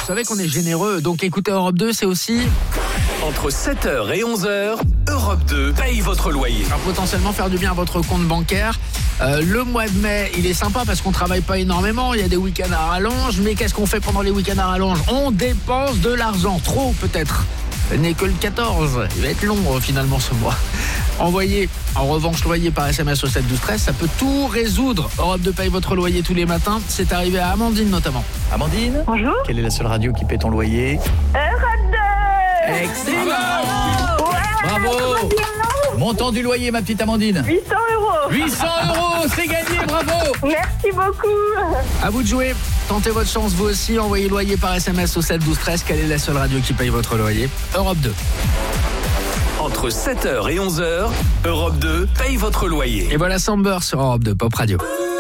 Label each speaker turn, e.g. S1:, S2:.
S1: savez qu'on est généreux, donc écoutez Europe 2, c'est aussi...
S2: Entre 7h et 11h, Europe 2 paye votre loyer.
S1: Alors potentiellement faire du bien à votre compte bancaire. Le mois de mai, il est sympa parce qu'on travaille pas énormément, il y a des week-ends à rallonge, mais qu'est-ce qu'on fait pendant les week-ends à rallonge? On dépense de l'argent, trop peut-être. N'est que le 14, il va être long finalement ce mois. Envoyez en revanche loyer par SMS au 7 12 13, ça peut tout résoudre. Europe 2 paye votre loyer tous les matins, c'est arrivé à Amandine notamment.
S3: Amandine,
S4: Bonjour.
S3: quelle est la seule radio qui paie ton loyer?
S4: Europe 2.
S3: Excellent. Bravo. Montant du loyer, ma petite Amandine.
S4: 800 €.
S3: 800 €, c'est gagné, bravo.
S4: Merci beaucoup.
S1: À vous de jouer, tentez votre chance vous aussi, envoyez loyer par SMS au 7 12 13. Quelle est la seule radio qui paye votre loyer? Europe 2.
S2: Entre 7h et 11h, Europe 2 paye votre loyer.
S1: Et voilà Samber sur Europe 2 Pop Radio.